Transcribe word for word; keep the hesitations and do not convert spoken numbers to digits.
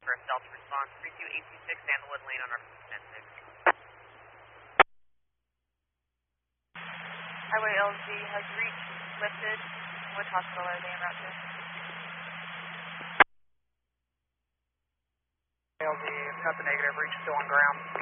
For a Delta response, three two eight two six, Sandalwood Lane on our ten six. Highway L Z has reached, lifted. Which hospital are they en route to? L Z, got the negative, reach still on ground.